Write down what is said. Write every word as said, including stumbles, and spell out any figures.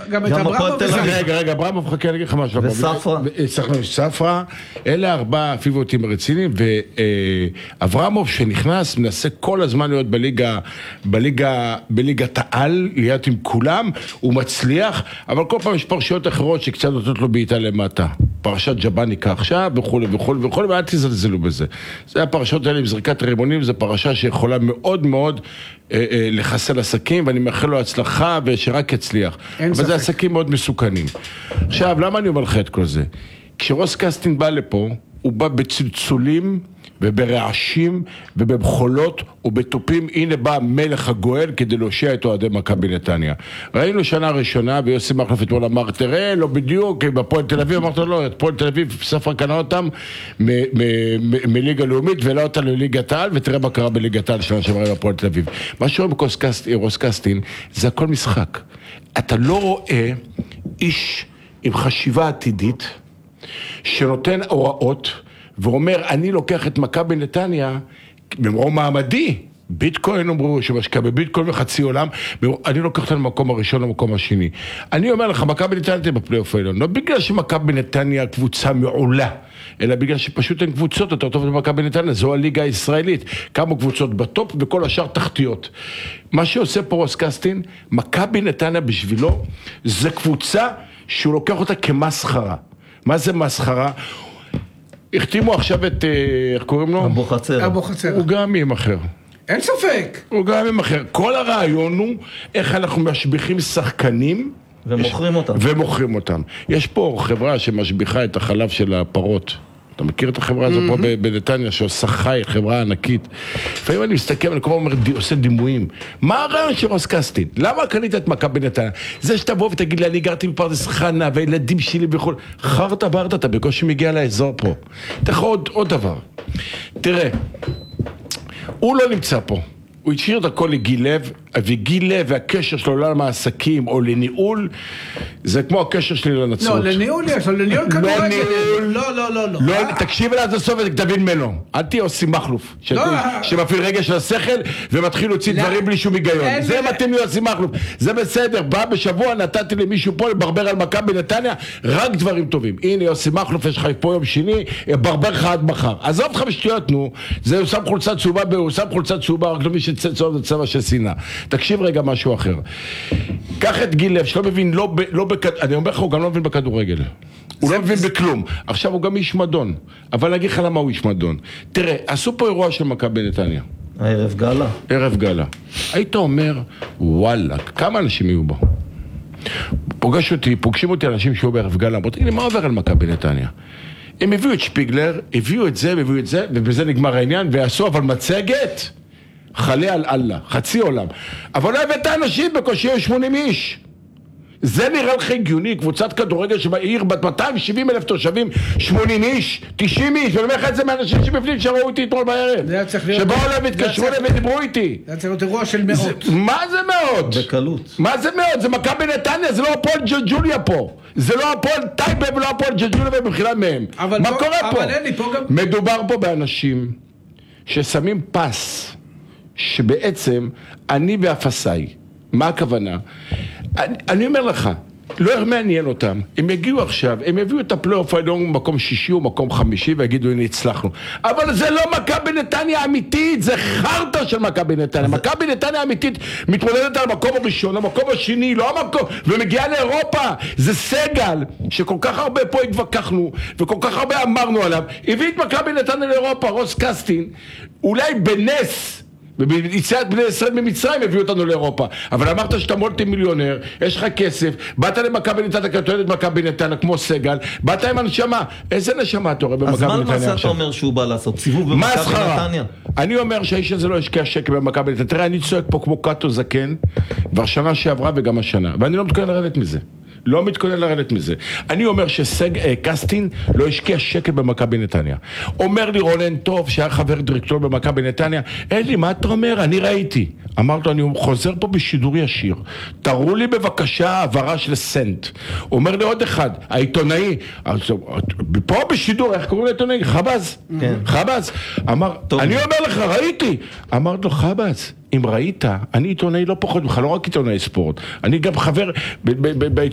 גם את אברמוב. רגע, רגע, אברמוב, חכה, אני אגיד לך משהו. וספרה. ספרה, אלה ארבעה פיבוטים רציניים, ואברמוב שנכנס, מנסה כל הזמן להיות בליגה, בליגה, בליגת העל, להיות עם כולם, הוא מצליח, אבל כל פעם יש פרשיות אחרות שקצת נותנות לו בעיטה למטה. פרשת ג'באניקה עכשיו, וכו' וכו' וכו', ואל תזלזלו בזה. זה הפרשות האלה עם זריקת רימונים, זה פרשה שיכולה מאוד מאוד אה, אה, לחסל עסקים, ואני מאחל לו הצלחה ושרק יצליח. אבל ספק. זה עסקים מאוד מסוכנים. עכשיו, למה אני אומר לך את כל זה? כשרוס קסטין בא לפה, הוא בא בצלצולים וברעשים ובמחולות ובטופים, הנה בא מלך הגואל כדי להושיע את אוהדי מכבי נתניה. ראינו שנה ראשונה, ויוסי מחלף אתמול אמר, תראה, לא בדיוק, בפועל תל אביב, אמרת לו, את פועל תל אביב, ספר קנה אותם מליגה לאומית, ולא אותה לליגת העל, ותראה מה קרה בליגת העל שנה שעברה בפועל תל אביב. מה שרואים ברוס קסטין, זה הכל משחק. אתה לא רואה איש עם חשיבה עתידית, שנותן הוראות, ואומר, אני לוקח את מכבי נתניה, במרום מעמדי, ביטקוין אמרו, שמשקע בביטקוין וחצי עולם, אני לוקח אותה למקום הראשון, למקום השני. אני אומר לך, מכבי נתניה בפלייאוף העליון, לא בגלל שמכבי נתניה קבוצה מעולה, אלא בגלל שפשוט אין קבוצות יותר טובות במכבי נתניה, זו הליגה הישראלית, כמה קבוצות בטופ וכל השאר תחתיות. מה שעושה פה רוס קסטין, מכבי נתניה בשבילו, זה קבוצה שהוא לוקח אותה כמסחרה. מה זה מסחרה? החתימו עכשיו את, איך קוראים לו? אבו חצר. אבו חצר. הוא גם עם אחר. אין ספק. הוא גם עם אחר. כל הרעיון הוא איך אנחנו משביחים שחקנים. ומוכרים אותם. ומוכרים אותם. יש פה חברה שמשביחה את החלב של הפרות. אתה מכיר את החברה הזו פה בנתניה, שעושה חי, חברה ענקית. לפעמים אני מסתכל, אני כמו אומר, עושה דימויים. מה הרעיון של רוס קסטין? למה קנית את מכבי נתניה? זה שתבוא ותגיד לי, אני גרתי בפרדס חנה, והילדים שלי בכל... חרת ברת, אתה בקושי מגיע לאזור פה. תכף עוד, עוד דבר. תראה, הוא לא נמצא פה. הוא השאיר את הכל לגיל לב, וגיל לב והקשר שלו לעולם העסקים או לניהול, זה כמו הקשר שלי לנצרות. לא, לניהול יש, אבל לניהול כדורגל. לא, לא, לא, לא. תקשיב אליי עד הסוף ותבין ממנו. אל תהיה עושים מחלוף, שמפעיל רגע של השכל ומתחיל להוציא דברים בלי שום היגיון. זה מתאים לי עושים מחלוף. זה בסדר, בא בשבוע, נתתי למישהו פה לברבר על מכבי נתניה, רק דברים טובים. הנה עושים מחלוף, יש לך פה יום שני, ברבר לך עד מחר. עזוב לך בשטויות, נו. זה הוא שם חולצה צהובה, הוא שם חולצה צהובה, רק לא מי שצהוב זה צבע של שנאה. תקשיב רגע משהו אחר. קח את גיל לב, שלא מבין, לא, לא בכד... אני אומר לך, הוא גם לא מבין בכדורגל. הוא לא מבין בכלום. עכשיו הוא גם איש מדון. אבל אני אגיד לך למה הוא איש מדון. תראה, עשו פה אירוע של מכבי נתניה. ערב גלה. ערב גלה. היית אומר, וואלה, כמה אנשים יהיו בו? פוגש אותי, פוגשים אותי אנשים שהיו בערב גלה. אמרתי, הנה, מה עובר על מכבי נתניה? הם הביאו את שפיגלר, הביאו את זה, הביאו את זה, ובזה נגמר העניין, ועשו אבל מצגת. חלה על אללה, חצי עולם. אבל לא הבאת אנשים בקושי היו שמונים איש. זה נראה לך הגיוני, קבוצת כדורגל שבעיר בת מאתיים שבעים אלף תושבים, שמונים איש, תשעים איש, ואני אומר לך את זה מאנשים שבפנים שראו איתי אתמול בערב. שבאו אליו והתקשרו אליו ודיברו איתי. זה צריך להיות אירוע של מאות. מה זה מאות? בקלות. מה זה מאות? זה מכבי נתניה, זה לא הפועל ג'לג'וליה פה. זה לא הפועל טייבה ולא הפועל ג'לג'וליה במחילה מהם. מה קורה פה? מדובר פה באנשים ששמים פס. שבעצם אני ואפסאי, מה הכוונה? אני, אני אומר לך, לא מעניין אותם, הם יגיעו עכשיו, הם יביאו את הפלייאוף העליון במקום שישי או מקום חמישי ויגידו הנה הצלחנו, אבל זה לא מכבי נתניה אמיתית, זה חרטה של מכבי נתניה. מכבי נתניה אמיתית מתמודדת על המקום הראשון, המקום השני, לא המקום, ומגיעה לאירופה. זה סגל שכל כך הרבה פה התווכחנו וכל כך הרבה אמרנו עליו, הביא את מכבי נתניה לאירופה. רוס קסטין אולי בנס וביציאת בני ישראל ממצרים הביאו אותנו לאירופה, אבל אמרת שאתה מולטי מיליונר, יש לך כסף, באת למכבי נתניה, אתה טוען את מכבי נתניה כמו סגל, באת עם הנשמה. איזה נשמה אתה רואה במכבי נתניה עכשיו? אז מה למעשה אתה אומר שהוא בא לעשות? סיבוב במכבי נתניה? אני אומר שהאיש הזה לא השקיע שקל במכבי נתניה. תראה, אני צועק פה כמו קאטו זקן כבר שנה שעברה וגם השנה, ואני לא מתכוון לרדת מזה, לא מתכונן לרדת מזה. אני אומר שקסטין לא השקיע שקל במכבי נתניה. אומר לי רונן טוב שהיה חבר דירקטור במכבי נתניה, אלי, מה אתה אומר? אני ראיתי. אמרתי, אני חוזר פה בשידור ישיר, תראו לי בבקשה העברה של סנט. אומר לי עוד אחד, העיתונאי, פה בשידור, איך קוראים לעיתונאי? חבז. חבז. אמר, אני אומר לך, ראיתי. אמרתי לו, חבז, אם ראית, אני עיתונאי לא פחות ממך, לא רק עיתונאי ספורט, אני גם חבר